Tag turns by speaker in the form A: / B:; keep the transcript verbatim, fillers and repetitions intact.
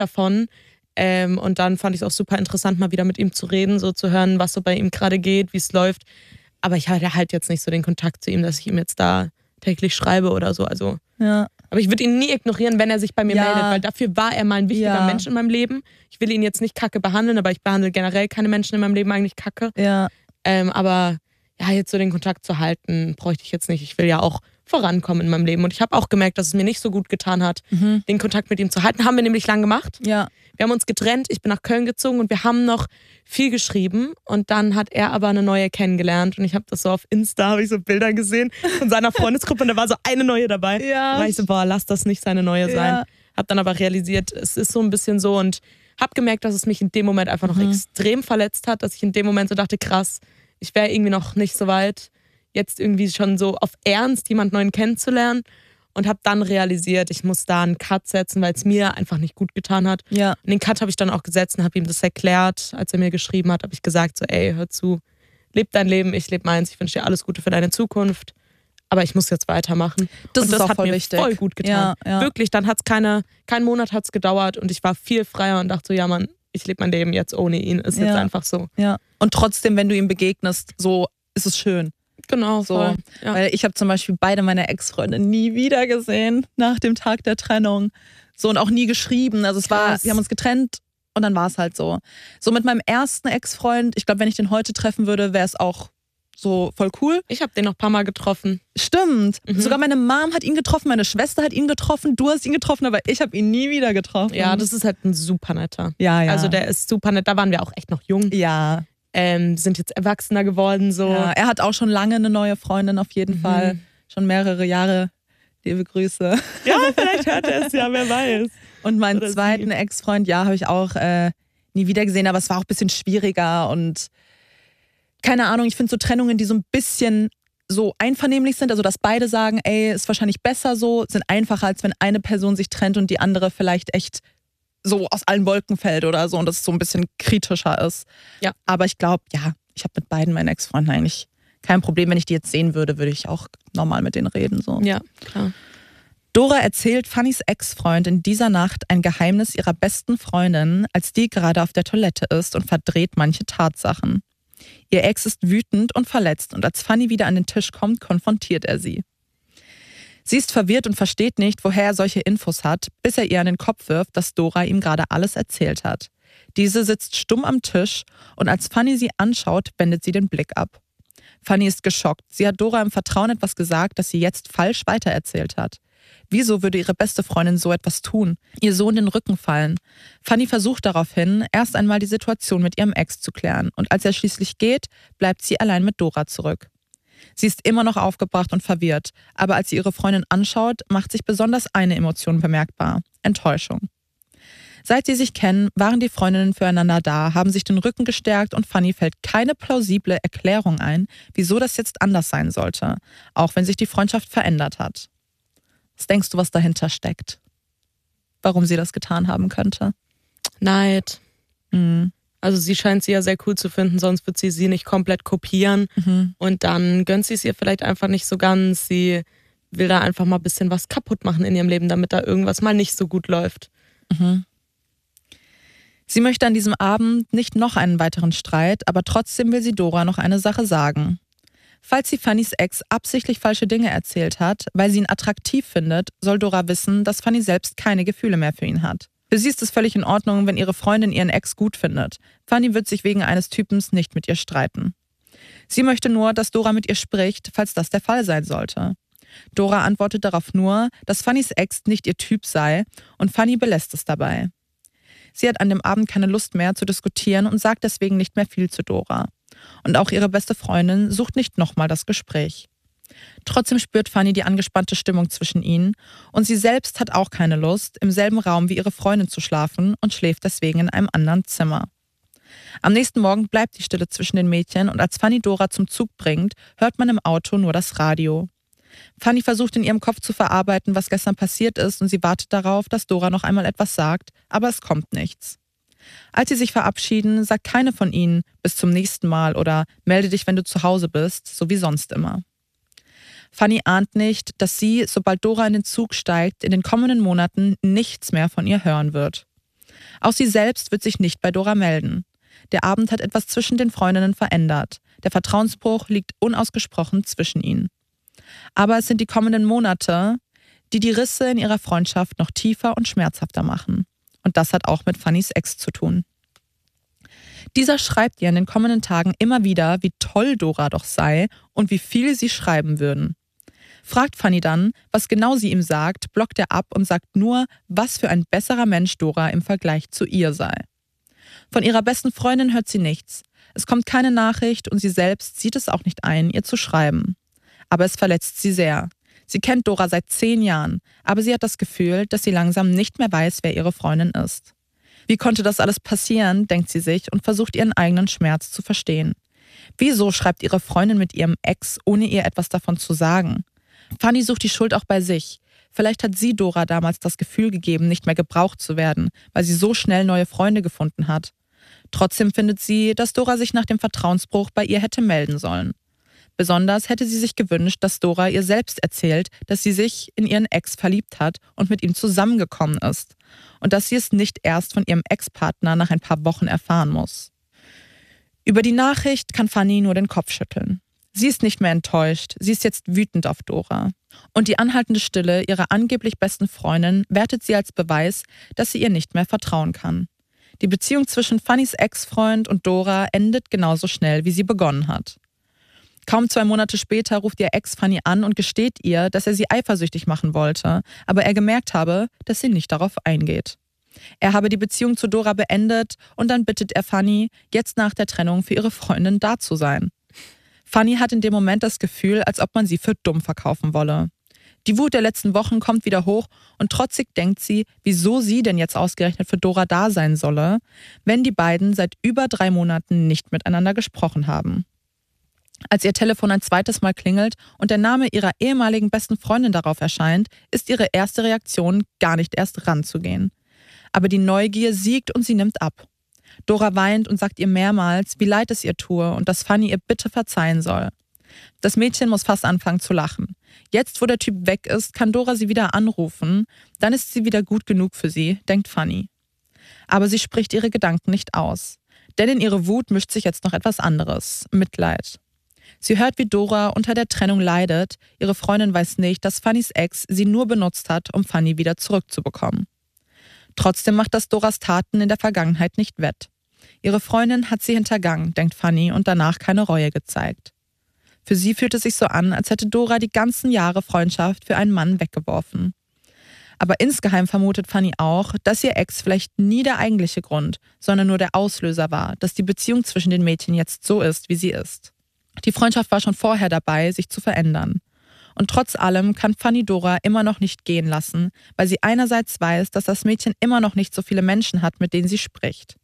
A: davon. Ähm, und dann fand ich es auch super interessant, mal wieder mit ihm zu reden, so zu hören, was so bei ihm gerade geht, wie es läuft. Aber ich hatte halt jetzt nicht so den Kontakt zu ihm, dass ich ihm jetzt da täglich schreibe oder so. Also,
B: ja.
A: Aber ich würde ihn nie ignorieren, wenn er sich bei mir
B: Ja.
A: meldet, weil dafür war er mal ein wichtiger
B: Ja.
A: Mensch in meinem Leben. Ich will ihn jetzt nicht kacke behandeln, aber ich behandle generell keine Menschen in meinem Leben eigentlich kacke.
B: Ja.
A: Ähm, aber ja, jetzt so den Kontakt zu halten, bräuchte ich jetzt nicht. Ich will ja auch vorankommen in meinem Leben. Und ich habe auch gemerkt, dass es mir nicht so gut getan hat,
B: Mhm.
A: den Kontakt mit ihm zu halten. Haben wir nämlich lang gemacht.
B: Ja.
A: Wir haben uns getrennt, ich bin nach Köln gezogen und wir haben noch viel geschrieben. Und dann hat er aber eine neue kennengelernt. Und ich habe das so auf Insta, habe ich so Bilder gesehen von seiner Freundesgruppe und da war so eine neue dabei.
B: Ja.
A: Da war ich so, boah, lass das nicht seine neue sein.
B: Ja.
A: Hab dann aber realisiert, es ist so ein bisschen so und hab gemerkt, dass es mich in dem Moment einfach noch
B: Mhm.
A: extrem verletzt hat, dass ich in dem Moment so dachte, krass, ich wäre irgendwie noch nicht so weit, jetzt irgendwie schon so auf Ernst jemand Neuen kennenzulernen. Und habe dann realisiert, ich muss da einen Cut setzen, weil es mir einfach nicht gut getan hat.
B: Ja.
A: Und den Cut habe ich dann auch gesetzt und habe ihm das erklärt. Als er mir geschrieben hat, habe ich gesagt so, ey, hör zu, leb dein Leben, ich lebe meins, ich wünsche dir alles Gute für deine Zukunft. Aber ich muss jetzt weitermachen.
B: Das
A: und
B: ist
A: das
B: auch
A: hat
B: voll
A: mir
B: wichtig.
A: voll gut getan.
B: Ja, ja.
A: Wirklich, dann hat es keine, keinen Monat hat's gedauert und ich war viel freier und dachte so, ja Mann, ich lebe mein Leben jetzt ohne ihn. Ist
B: Ja.
A: jetzt einfach so.
B: Ja. Und trotzdem, wenn du ihm begegnest, so ist es schön.
A: Genau,
B: So,
A: voll. Ja.
B: weil ich habe zum Beispiel beide meine Ex-Freunde nie wieder gesehen nach dem Tag der Trennung. So und auch nie geschrieben. Also es war,
A: Krass.
B: wir haben uns getrennt und dann war es halt so. So mit meinem ersten Ex-Freund, ich glaube, wenn ich den heute treffen würde, wäre es auch so voll cool.
A: Ich habe den noch ein paar Mal getroffen.
B: Stimmt.
A: Mhm.
B: Sogar meine Mom hat ihn getroffen, meine Schwester hat ihn getroffen, du hast ihn getroffen, aber ich habe ihn nie wieder getroffen.
A: Ja, das ist halt ein super netter.
B: ja, ja.
A: Also der ist super nett. Da waren wir auch echt noch jung.
B: ja.
A: Ähm, sind jetzt erwachsener geworden. So.
B: ja. Er hat auch schon lange eine neue Freundin auf jeden
A: Mhm.
B: Fall. Schon mehrere Jahre. Liebe Grüße.
A: Ja, vielleicht hört er es ja, wer weiß.
B: Und meinen
A: Oder
B: zweiten
A: sie.
B: Ex-Freund, ja, habe ich auch äh, nie wieder gesehen, aber es war auch ein bisschen schwieriger und keine Ahnung, ich finde so Trennungen, die so ein bisschen so einvernehmlich sind, also dass beide sagen, ey, ist wahrscheinlich besser so, sind einfacher, als wenn eine Person sich trennt und die andere vielleicht echt so aus allen Wolken fällt oder so und das so ein bisschen kritischer ist.
A: Ja.
B: Aber ich glaube, ja, ich habe mit beiden meinen Ex-Freunden eigentlich kein Problem. Wenn ich die jetzt sehen würde, würde ich auch normal mit denen reden. So.
A: Ja, klar.
B: Dora erzählt Fannys Ex-Freund in dieser Nacht ein Geheimnis ihrer besten Freundin, als die gerade auf der Toilette ist und verdreht manche Tatsachen. Ihr Ex ist wütend und verletzt und als Fanny wieder an den Tisch kommt, konfrontiert er sie. Sie ist verwirrt und versteht nicht, woher er solche Infos hat, bis er ihr an den Kopf wirft, dass Dora ihm gerade alles erzählt hat. Diese sitzt stumm am Tisch und als Fanny sie anschaut, wendet sie den Blick ab. Fanny ist geschockt. Sie hat Dora im Vertrauen etwas gesagt, das sie jetzt falsch weitererzählt hat. Wieso würde ihre beste Freundin so etwas tun? Ihr Sohn den Rücken fallen. Fanny versucht daraufhin, erst einmal die Situation mit ihrem Ex zu klären. Und als er schließlich geht, bleibt sie allein mit Dora zurück. Sie ist immer noch aufgebracht und verwirrt, aber als sie ihre Freundin anschaut, macht sich besonders eine Emotion bemerkbar: Enttäuschung. Seit sie sich kennen, waren die Freundinnen füreinander da, haben sich den Rücken gestärkt und Fanny fällt keine plausible Erklärung ein, wieso das jetzt anders sein sollte, auch wenn sich die Freundschaft verändert hat. Was denkst du, was dahinter steckt? Warum sie das getan haben könnte?
A: Neid.
B: Mhm.
A: Also sie scheint sie ja sehr cool zu finden, sonst wird sie sie nicht komplett kopieren.
B: Mhm.
A: Und dann gönnt sie es ihr vielleicht einfach nicht so ganz. Sie will da einfach mal ein bisschen was kaputt machen in ihrem Leben, damit da irgendwas mal nicht so gut läuft.
B: Mhm. Sie möchte an diesem Abend nicht noch einen weiteren Streit, aber trotzdem will sie Dora noch eine Sache sagen. Falls sie Fannys Ex absichtlich falsche Dinge erzählt hat, weil sie ihn attraktiv findet, soll Dora wissen, dass Fanny selbst keine Gefühle mehr für ihn hat. Für sie ist es völlig in Ordnung, wenn ihre Freundin ihren Ex gut findet. Fanny wird sich wegen eines Typens nicht mit ihr streiten. Sie möchte nur, dass Dora mit ihr spricht, falls das der Fall sein sollte. Dora antwortet darauf nur, dass Fannys Ex nicht ihr Typ sei und Fanny belässt es dabei. Sie hat an dem Abend keine Lust mehr zu diskutieren und sagt deswegen nicht mehr viel zu Dora. Und auch ihre beste Freundin sucht nicht nochmal das Gespräch. Trotzdem spürt Fanny die angespannte Stimmung zwischen ihnen und sie selbst hat auch keine Lust, im selben Raum wie ihre Freundin zu schlafen und schläft deswegen in einem anderen Zimmer. Am nächsten Morgen bleibt die Stille zwischen den Mädchen und als Fanny Dora zum Zug bringt, hört man im Auto nur das Radio. Fanny versucht in ihrem Kopf zu verarbeiten, was gestern passiert ist und sie wartet darauf, dass Dora noch einmal etwas sagt, aber es kommt nichts. Als sie sich verabschieden, sagt keine von ihnen bis zum nächsten Mal oder melde dich, wenn du zu Hause bist, so wie sonst immer. Fanny ahnt nicht, dass sie, sobald Dora in den Zug steigt, in den kommenden Monaten nichts mehr von ihr hören wird. Auch sie selbst wird sich nicht bei Dora melden. Der Abend hat etwas zwischen den Freundinnen verändert. Der Vertrauensbruch liegt unausgesprochen zwischen ihnen. Aber es sind die kommenden Monate, die die Risse in ihrer Freundschaft noch tiefer und schmerzhafter machen. Und das hat auch mit Fannys Ex zu tun. Dieser schreibt ihr in den kommenden Tagen immer wieder, wie toll Dora doch sei und wie viel sie schreiben würden. Fragt Fanny dann, was genau sie ihm sagt, blockt er ab und sagt nur, was für ein besserer Mensch Dora im Vergleich zu ihr sei. Von ihrer besten Freundin hört sie nichts. Es kommt keine Nachricht und sie selbst sieht es auch nicht ein, ihr zu schreiben. Aber es verletzt sie sehr. Sie kennt Dora seit zehn Jahren, aber sie hat das Gefühl, dass sie langsam nicht mehr weiß, wer ihre Freundin ist. Wie konnte das alles passieren, denkt sie sich und versucht ihren eigenen Schmerz zu verstehen. Wieso schreibt ihre Freundin mit ihrem Ex, ohne ihr etwas davon zu sagen? Fanny sucht die Schuld auch bei sich. Vielleicht hat sie Dora damals das Gefühl gegeben, nicht mehr gebraucht zu werden, weil sie so schnell neue Freunde gefunden hat. Trotzdem findet sie, dass Dora sich nach dem Vertrauensbruch bei ihr hätte melden sollen. Besonders hätte sie sich gewünscht, dass Dora ihr selbst erzählt, dass sie sich in ihren Ex verliebt hat und mit ihm zusammengekommen ist. Und dass sie es nicht erst von ihrem Ex-Partner nach ein paar Wochen erfahren muss. Über die Nachricht kann Fanny nur den Kopf schütteln. Sie ist nicht mehr enttäuscht, sie ist jetzt wütend auf Dora. Und die anhaltende Stille ihrer angeblich besten Freundin wertet sie als Beweis, dass sie ihr nicht mehr vertrauen kann. Die Beziehung zwischen Fannys Ex-Freund und Dora endet genauso schnell, wie sie begonnen hat. Kaum zwei Monate später ruft ihr Ex Fanny an und gesteht ihr, dass er sie eifersüchtig machen wollte, aber er gemerkt habe, dass sie nicht darauf eingeht. Er habe die Beziehung zu Dora beendet und dann bittet er Fanny, jetzt nach der Trennung für ihre Freundin da zu sein. Fanny hat in dem Moment das Gefühl, als ob man sie für dumm verkaufen wolle. Die Wut der letzten Wochen kommt wieder hoch und trotzig denkt sie, wieso sie denn jetzt ausgerechnet für Dora da sein solle, wenn die beiden seit über drei Monaten nicht miteinander gesprochen haben. Als ihr Telefon ein zweites Mal klingelt und der Name ihrer ehemaligen besten Freundin darauf erscheint, ist ihre erste Reaktion, gar nicht erst ranzugehen. Aber die Neugier siegt und sie nimmt ab. Dora weint und sagt ihr mehrmals, wie leid es ihr tue und dass Fanny ihr bitte verzeihen soll. Das Mädchen muss fast anfangen zu lachen. Jetzt, wo der Typ weg ist, kann Dora sie wieder anrufen. Dann ist sie wieder gut genug für sie, denkt Fanny. Aber sie spricht ihre Gedanken nicht aus. Denn in ihre Wut mischt sich jetzt noch etwas anderes, Mitleid. Sie hört, wie Dora unter der Trennung leidet. Ihre Freundin weiß nicht, dass Fannys Ex sie nur benutzt hat, um Fanny wieder zurückzubekommen. Trotzdem macht das Doras Taten in der Vergangenheit nicht wett. Ihre Freundin hat sie hintergangen, denkt Fanny, und danach keine Reue gezeigt. Für sie fühlt es sich so an, als hätte Dora die ganzen Jahre Freundschaft für einen Mann weggeworfen. Aber insgeheim vermutet Fanny auch, dass ihr Ex vielleicht nie der eigentliche Grund, sondern nur der Auslöser war, dass die Beziehung zwischen den Mädchen jetzt so ist, wie sie ist. Die Freundschaft war schon vorher dabei, sich zu verändern. Und trotz allem kann Fanny Dora immer noch nicht gehen lassen, weil sie einerseits weiß, dass das Mädchen immer noch nicht so viele Menschen hat, mit denen sie spricht.